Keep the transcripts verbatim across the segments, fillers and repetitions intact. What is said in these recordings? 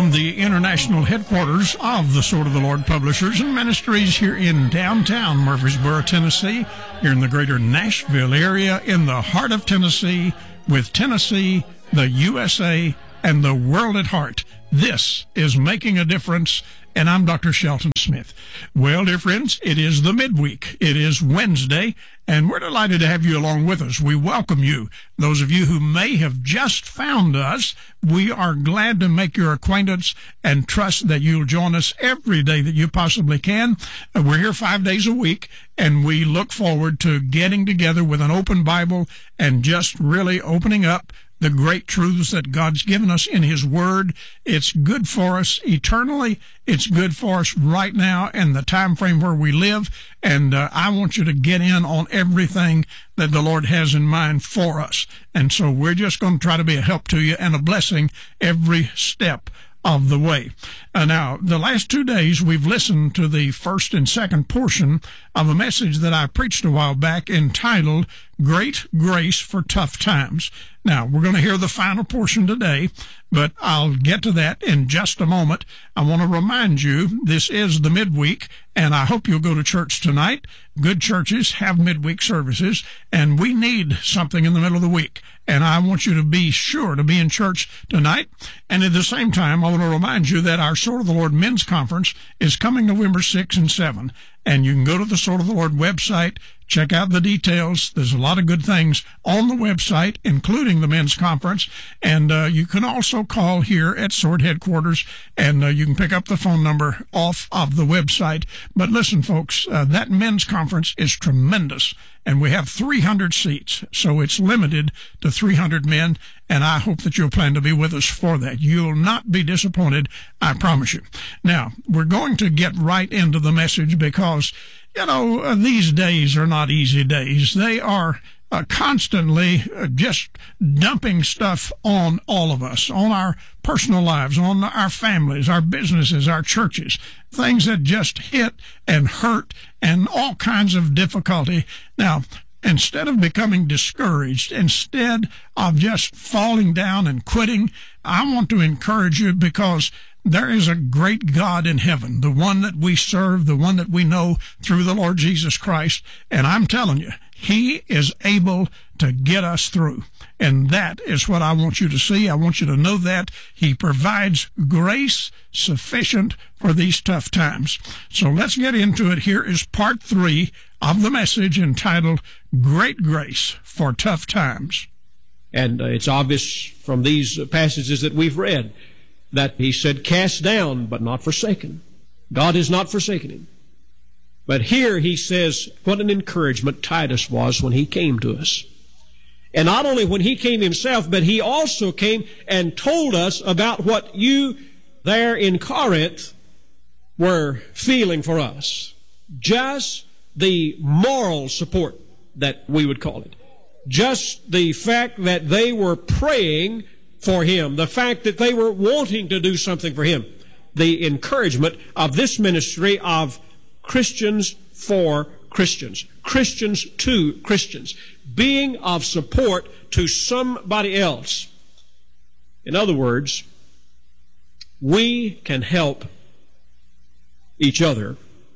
from the international headquarters of the Sword of the Lord Publishers and Ministries here in downtown Murfreesboro, Tennessee, here in the greater Nashville area, in the heart of Tennessee, with Tennessee, the U S A, and the world at heart. This is Making a Difference, and I'm Doctor Shelton Smith. Well, dear friends, it is the midweek. It is Wednesday, and we're delighted to have you along with us. We welcome you. Those of you who may have just found us, we are glad to make your acquaintance and trust that you'll join us every day that you possibly can. Uh, we're here five days a week, and we look forward to getting together with an open Bible and just really opening up the great truths that God's given us in His Word. It's good for us eternally. It's good for us right now and the time frame where we live. And uh, I want you to get in on everything that the Lord has in mind for us. And so we're just going to try to be a help to you and a blessing every step of the way. Uh, now, the last two days, we've listened to the first and second portion of a message that I preached a while back entitled Great Grace for Tough Times. Now, we're going to hear the final portion today, but I'll get to that in just a moment. I want to remind you, this is the midweek, and I hope you'll go to church tonight. Good churches have midweek services, and we need something in the middle of the week. And I want you to be sure to be in church tonight. And at the same time, I want to remind you that our Sword of the Lord Men's Conference is coming November sixth and seventh. And you can go to the Sword of the Lord website, check out the details. There's a lot of good things on the website, including the men's conference. And uh, you can also call here at Sword Headquarters, and uh, you can pick up the phone number off of the website. But listen, folks, uh, that men's conference is tremendous. And we have three hundred seats, so it's limited to three hundred men, and I hope that you'll plan to be with us for that. You'll not be disappointed, I promise you. Now, we're going to get right into the message because, you know, uh, these days are not easy days. They are uh, constantly uh, just dumping stuff on all of us, on our personal lives, on our families, our businesses, our churches, things that just hit and hurt and all kinds of difficulty. Now, instead of becoming discouraged, instead of just falling down and quitting, I want to encourage you because there is a great God in heaven, the one that we serve, the one that we know through the Lord Jesus Christ. And I'm telling you, He is able to get us through. And that is what I want you to see. I want you to know that He provides grace sufficient for these tough times. So let's get into it. Here is part three of the message entitled Great Grace for Tough Times. And uh, it's obvious from these uh, passages that we've read that He said, cast down, but not forsaken. God has not forsaken him. But here He says, what an encouragement Titus was when he came to us. And not only when he came himself, but he also came and told us about what you there in Corinth were feeling for us. Just the moral support that we would call it. Just the fact that they were praying for him. The fact that they were wanting to do something for him. The encouragement of this ministry of Christians for Christians. Christians to Christians. Being of support to somebody else. In other words, we can help each other.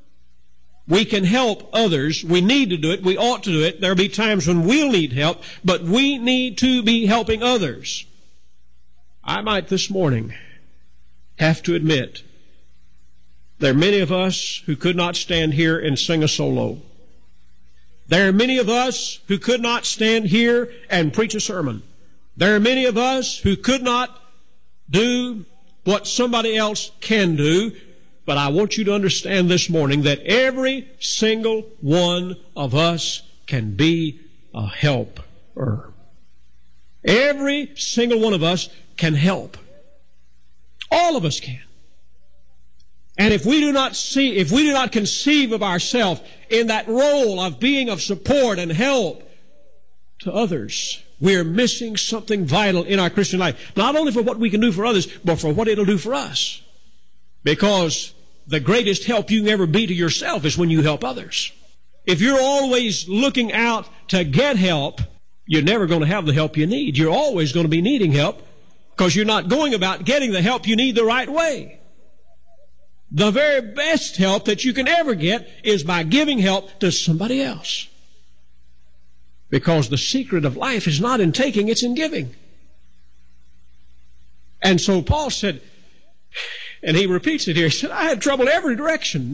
We can help others. We need to do it. We ought to do it. There'll be times when we'll need help, but we need to be helping others. I might this morning have to admit there are many of us who could not stand here and sing a solo. There are many of us who could not stand here and preach a sermon. There are many of us who could not do what somebody else can do. But I want you to understand this morning that every single one of us can be a helper. Every single one of us can help. All of us can. And if we do not see, if we do not conceive of ourselves in that role of being of support and help to others, we're missing something vital in our Christian life. Not only for what we can do for others, but for what it'll do for us. Because the greatest help you can ever be to yourself is when you help others. If you're always looking out to get help, you're never going to have the help you need. You're always going to be needing help because you're not going about getting the help you need the right way. The very best help that you can ever get is by giving help to somebody else. Because the secret of life is not in taking, it's in giving. And so Paul said, and he repeats it here, he said, I had trouble every direction.